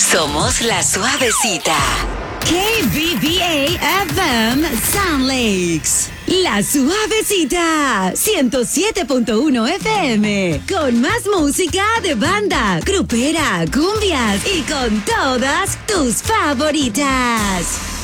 Somos la suavecita. KBBA FM Sound Lakes. La suavecita. 107.1 FM. Con más música de banda, grupera, cumbias y con todas tus favoritas.